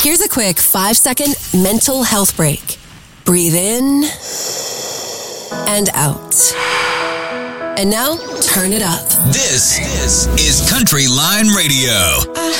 Here's a quick 5-second mental health break. Breathe in and out. And now, turn it up. This is Country Line Radio.